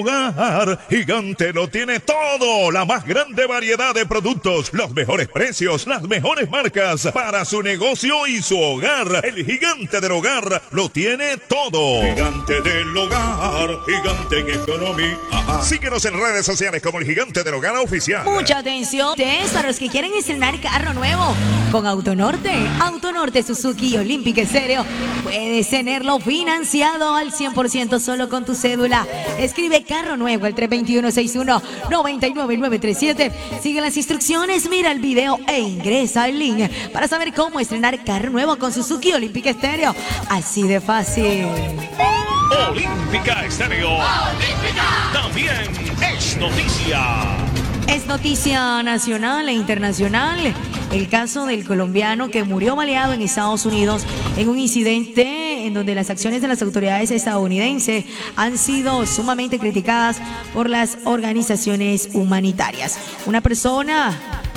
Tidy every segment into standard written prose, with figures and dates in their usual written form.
Hogar Gigante lo tiene todo, la más grande variedad de productos, los mejores precios, las mejores marcas para su negocio y su hogar. El Gigante del Hogar lo tiene todo. Gigante del Hogar, gigante en economía. Síguenos en redes sociales como el Gigante del Hogar Oficial. Mucha atención para los que quieren estrenar carro nuevo con Autonorte. Autonorte, Suzuki y Olympic Stereo. Puedes tenerlo financiado al 100% solo con tu cédula. Escribe carro nuevo al 321-61-99937. Sigue las instrucciones, mira el video e ingresa al link para saber cómo estrenar carro nuevo con Suzuki Olympic Stereo. Así de fácil. Olímpica Estéreo. También es noticia. Es noticia nacional e internacional el caso del colombiano que murió baleado en Estados Unidos en un incidente en donde las acciones de las autoridades estadounidenses han sido sumamente criticadas por las organizaciones humanitarias. Una persona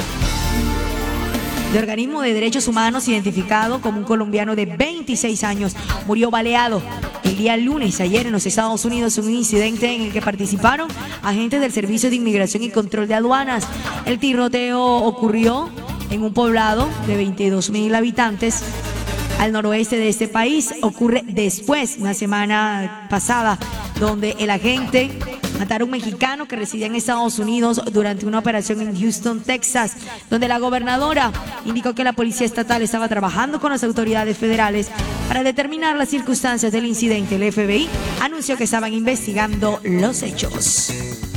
de organismo de derechos humanos identificado como un colombiano de 26 años murió baleado el día lunes, ayer en los Estados Unidos, en un incidente en el que participaron agentes del Servicio de Inmigración y Control de Aduanas. El tiroteo ocurrió en un poblado de 22,000 habitantes al noroeste de este país. Ocurre después, una semana pasada, donde el agente mataron a un mexicano que residía en Estados Unidos durante una operación en Houston, Texas, donde la gobernadora indicó que la policía estatal estaba trabajando con las autoridades federales para determinar las circunstancias del incidente. El FBI anunció que estaban investigando los hechos.